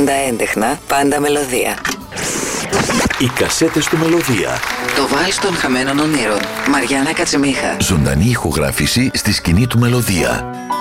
πάντα έντεχνα, πάντα μελωδία. Οι κασέτες του Μελωδία. Το βάλς των χαμένων ονείρων. Μαριάννα Κατσιμίχα. Ζωντανή ηχογράφηση στη σκηνή του Μελωδία.